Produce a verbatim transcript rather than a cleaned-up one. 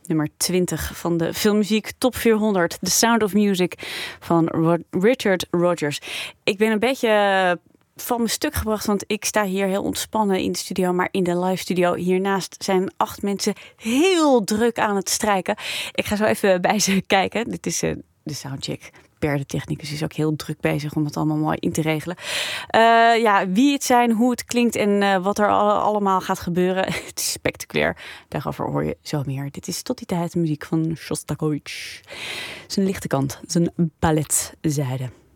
nummer twintig van de filmmuziek Top vierhonderd. The Sound of Music van Rod- Richard Rodgers. Ik ben een beetje van mijn stuk gebracht, want ik sta hier heel ontspannen in de studio, maar in de live studio hiernaast zijn acht mensen heel druk aan het strijken. Ik ga zo even bij ze kijken. Dit is uh, de soundcheck. Per de technicus is ook heel druk bezig om het allemaal mooi in te regelen. Uh, ja, wie het zijn, hoe het klinkt en uh, wat er al, allemaal gaat gebeuren. Het is spectaculair. Daarover hoor je zo meer. Dit is tot die tijd de muziek van Shostakovich. Zijn lichte kant, zijn balletzijde.